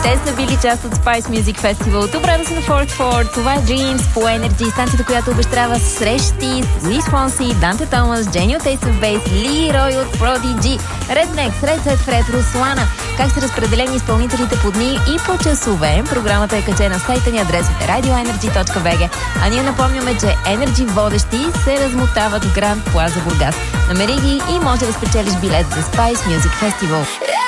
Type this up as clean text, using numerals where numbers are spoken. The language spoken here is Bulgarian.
Те са били част от Spice Music Festival. Добре да са на Форт. Това е Dreams по Energy, станцията, която обещава срещи с Луис Фонси, Данте Томас, Джени от Ace of Base, Лерой от Prodigy, Rednex, Red Set Fred, Руслана. Как са разпределени изпълнителите по дни и по часове? Програмата е качена в сайта ни, адресът е radioenergy.bg. А ние напомняме, че Energy водещи се размотават в Гранд Плаза Бургас. Намери ги и може да спечелиш билет за Spice Music Festival.